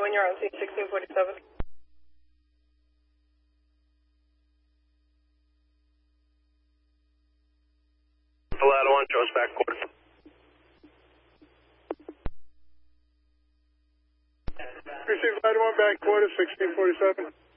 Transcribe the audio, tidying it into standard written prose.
when you're on scene, 1647. Ladder 1, show us back quarter. Receive Ladder 1, back quarter, 1647.